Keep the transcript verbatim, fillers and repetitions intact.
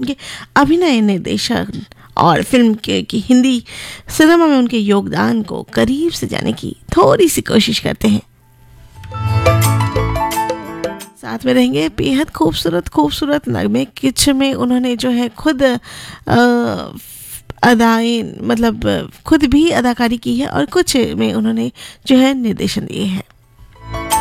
उनके अभिनय, निर्देशन और फिल्म के की हिंदी सिनेमा में उनके योगदान को करीब से जाने की थोड़ी सी कोशिश करते हैं। साथ में रहेंगे बेहद खूबसूरत खूबसूरत नगमे। किच में उन्होंने जो है खुद अदाएं मतलब खुद भी अदाकारी की है और कुछ में उन्होंने जो है निर्देशन दिए हैं।